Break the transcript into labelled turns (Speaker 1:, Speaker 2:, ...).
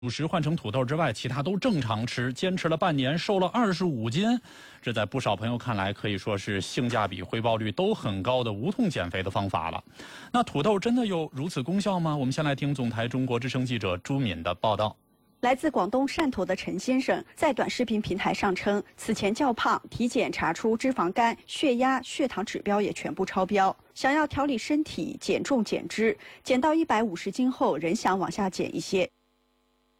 Speaker 1: 主食换成土豆之外，其他都正常吃，坚持了半年，瘦了25斤。这在不少朋友看来，可以说是性价比、回报率都很高的无痛减肥的方法了。那土豆真的有如此功效吗？我们先来听总台中国之声记者朱敏的报道。
Speaker 2: 来自广东汕头的陈先生在短视频平台上称，此前较胖，体检查出脂肪肝、血压、血糖指标也全部超标，想要调理身体、减重减脂，减到150斤后仍想往下减一些。